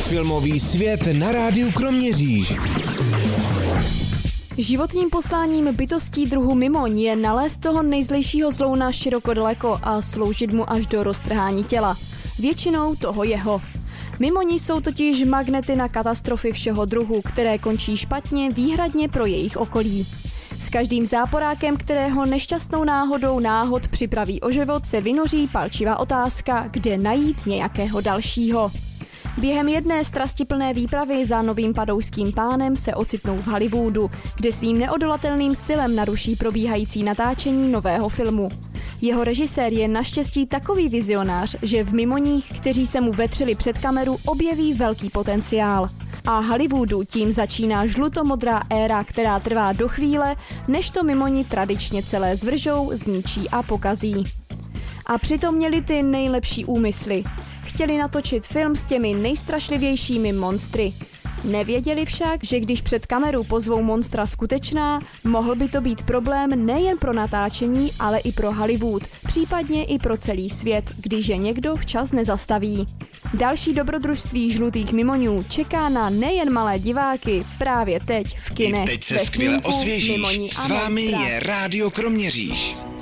Filmový svět na rádiu Kroměříž. Životním posláním bytostí druhu mimoň je nalézt toho nejzlejšího zlouna široko daleko a sloužit mu až do roztrhání těla. Většinou toho jeho. Mimoni jsou totiž magnety na katastrofy všeho druhu, které končí špatně výhradně pro jejich okolí. S každým záporákem, kterého nešťastnou náhodou náhod připraví o život, se vynoří palčivá otázka, kde najít nějakého dalšího. Během jedné strastiplné výpravy za novým padouským pánem se ocitnou v Hollywoodu, kde svým neodolatelným stylem naruší probíhající natáčení nového filmu. Jeho režisér je naštěstí takový vizionář, že v mimoních, kteří se mu vetřili před kameru, objeví velký potenciál. A Hollywoodu tím začíná žlutomodrá éra, která trvá do chvíle, než to mimoni tradičně celé zvržou, zničí a pokazí. A přitom měli ty nejlepší úmysly. Chtěli natočit film s těmi nejstrašlivějšími monstry. Nevěděli však, že když před kameru pozvou monstra skutečná, mohl by to být problém nejen pro natáčení, ale i pro Hollywood, případně i pro celý svět, když je někdo včas nezastaví. Další dobrodružství žlutých mimoňů čeká na nejen malé diváky právě teď v kinech. I teď se skvěle osvěžíš. S vámi je Rádio Kroměříž.